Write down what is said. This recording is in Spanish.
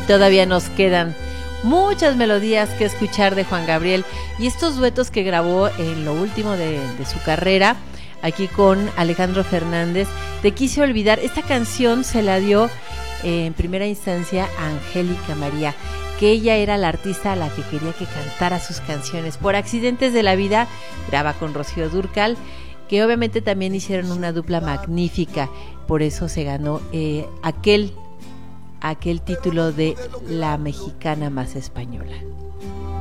todavía nos quedan muchas melodías que escuchar de Juan Gabriel y estos duetos que grabó en lo último de su carrera, aquí con Alejandro Fernández. Te quise olvidar, esta canción se la dio en primera instancia a Angélica María, que ella era la artista a la que quería que cantara sus canciones. Por accidentes de la vida graba con Rocío Dúrcal, que obviamente también hicieron una dupla magnífica, por eso se ganó aquel título de la mexicana más española.